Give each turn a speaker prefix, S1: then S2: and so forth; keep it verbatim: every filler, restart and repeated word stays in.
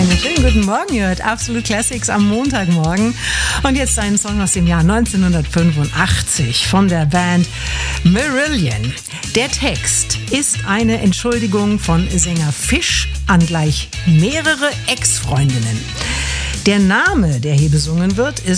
S1: Einen schönen guten Morgen, ihr hört Absolute Classics am Montagmorgen. Und jetzt ein Song aus dem Jahr neunzehnhundertfünfundachtzig von der Band Marillion. Der Text ist eine Entschuldigung von Sänger Fish an gleich mehrere Ex-Freundinnen. Der Name, der hier besungen wird, ist